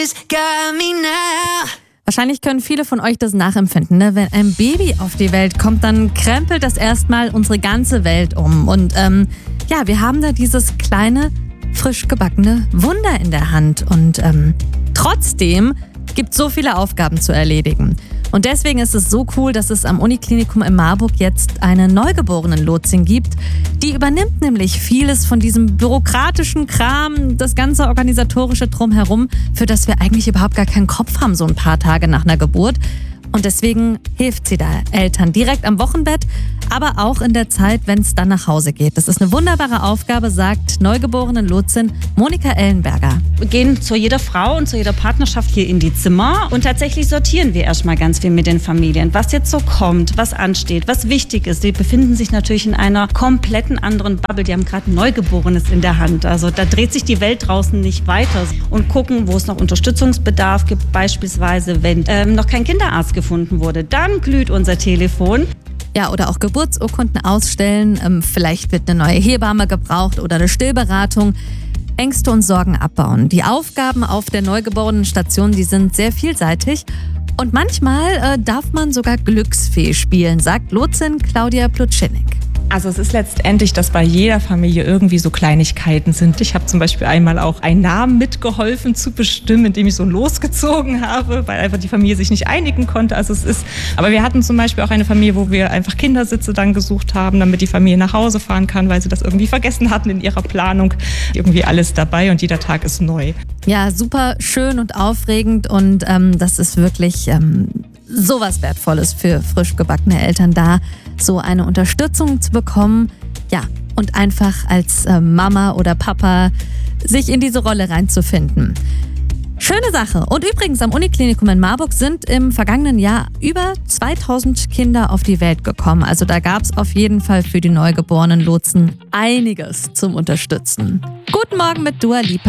Wahrscheinlich können viele von euch das nachempfinden, ne? Wenn ein Baby auf die Welt kommt, dann krempelt das erstmal unsere ganze Welt um. Und wir haben da dieses kleine, frisch gebackene Wunder in der Hand. Und trotzdem gibt es so viele Aufgaben zu erledigen. Und deswegen ist es so cool, dass es am Uniklinikum in Marburg jetzt eine Neugeborenen-Lotsin gibt. Die übernimmt nämlich vieles von diesem bürokratischen Kram, das ganze organisatorische Drumherum, für das wir eigentlich überhaupt gar keinen Kopf haben, so ein paar Tage nach einer Geburt. Und deswegen hilft sie da Eltern direkt am Wochenbett, aber auch in der Zeit, wenn es dann nach Hause geht. Das ist eine wunderbare Aufgabe, sagt Neugeborenen-Lotsin Monika Ellenberger. Wir gehen zu jeder Frau und zu jeder Partnerschaft hier in die Zimmer und tatsächlich sortieren wir erstmal ganz viel mit den Familien, was jetzt so kommt, was ansteht, was wichtig ist. Die befinden sich natürlich in einer kompletten anderen Bubble. Die haben gerade ein Neugeborenes in der Hand. Also da dreht sich die Welt draußen nicht weiter. Und gucken, wo es noch Unterstützungsbedarf gibt, beispielsweise wenn noch kein Kinderarzt gefunden wurde. Dann glüht unser Telefon. Ja, oder auch Geburtsurkunden ausstellen. Vielleicht wird eine neue Hebamme gebraucht oder eine Stillberatung. Ängste und Sorgen abbauen. Die Aufgaben auf der Neugeborenenstation, die sind sehr vielseitig. Und manchmal darf man sogar Glücksfee spielen, sagt Lotsin Claudia Plutschinnig. Also es ist letztendlich, dass bei jeder Familie irgendwie so Kleinigkeiten sind. Ich habe zum Beispiel einmal auch einen Namen mitgeholfen zu bestimmen, indem ich so losgezogen habe, weil einfach die Familie sich nicht einigen konnte. Aber wir hatten zum Beispiel auch eine Familie, wo wir einfach Kindersitze dann gesucht haben, damit die Familie nach Hause fahren kann, weil sie das irgendwie vergessen hatten in ihrer Planung. Irgendwie alles dabei und jeder Tag ist neu. Ja, super schön und aufregend und das ist wirklich sowas Wertvolles für frisch gebackene Eltern da, so eine Unterstützung zu bekommen, ja, und einfach als Mama oder Papa sich in diese Rolle reinzufinden. Schöne Sache. Und übrigens, am Uniklinikum in Marburg sind im vergangenen Jahr über 2000 Kinder auf die Welt gekommen. Also da gab es auf jeden Fall für die neugeborenen Lotsen einiges zum Unterstützen. Guten Morgen mit Dua Lipa.